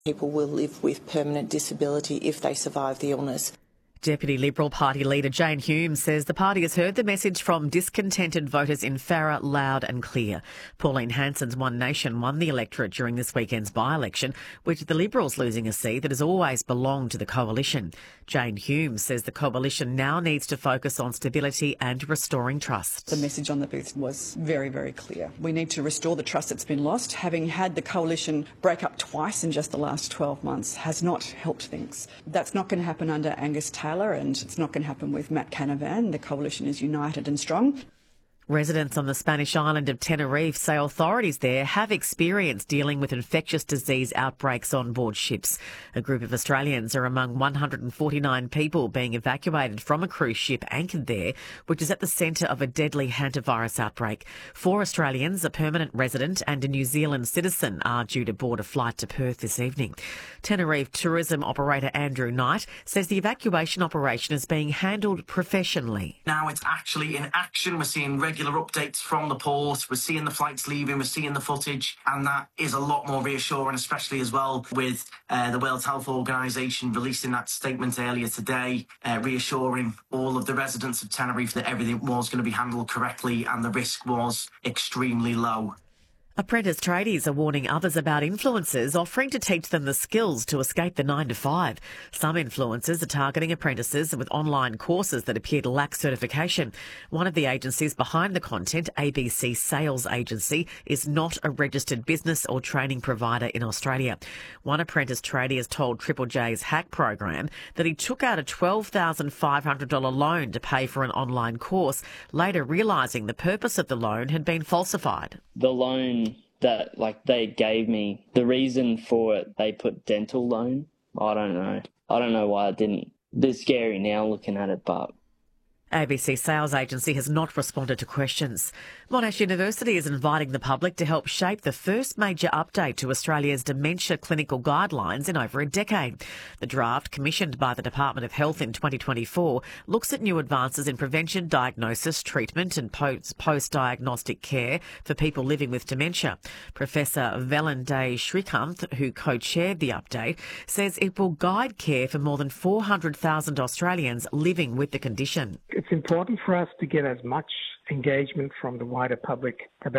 People will live with permanent disability if they survive the illness. Deputy Liberal Party leader Jane Hume says the party has heard the message from discontented voters in Farrer loud and clear. Pauline Hanson's One Nation won the electorate during this weekend's by-election, with the Liberals losing a seat that has always belonged to the coalition. Jane Hume says the coalition now needs to focus on stability and restoring trust. The message on the booth was very, very clear. We need to restore the trust that's been lost. Having had the coalition break up twice in just the last 12 months has not helped things. That's not going to happen under Angus Taylor, and it's not going to happen with Matt Canavan. The coalition is united and strong. Residents on the Spanish island of Tenerife say authorities there have experience dealing with infectious disease outbreaks on board ships. A group of Australians are among 149 people being evacuated from a cruise ship anchored there, which is at the centre of a deadly hantavirus outbreak. 4 Australians, a permanent resident and a New Zealand citizen, are due to board a flight to Perth this evening. Tenerife tourism operator Andrew Knight says the evacuation operation is being handled professionally. Now it's actually in action. We're seeing regular updates from the port. We're seeing the flights leaving. We're seeing the footage. And that is a lot more reassuring, especially as well with the World Health Organisation releasing that statement earlier today, reassuring all of the residents of Tenerife that everything was going to be handled correctly and the risk was extremely low. Apprentice tradies are warning others about influencers offering to teach them the skills to escape the 9-to-5. Some influencers are targeting apprentices with online courses that appear to lack certification. One of the agencies behind the content, ABC Sales Agency, is not a registered business or training provider in Australia. One apprentice tradie has told Triple J's Hack program that he took out a $12,500 loan to pay for an online course, later realising the purpose of the loan had been falsified. The loan that they gave me, the reason for it, they put dental loan. I don't know why it didn't. It's scary now looking at it, but ABC Sales Agency has not responded to questions. Monash University is inviting the public to help shape the first major update to Australia's dementia clinical guidelines in over a decade. The draft, commissioned by the Department of Health in 2024, looks at new advances in prevention, diagnosis, treatment and post-diagnostic care for people living with dementia. Professor Velanday Srikanth, who co-chaired the update, says it will guide care for more than 400,000 Australians living with the condition. It's important for us to get as much engagement from the wider public about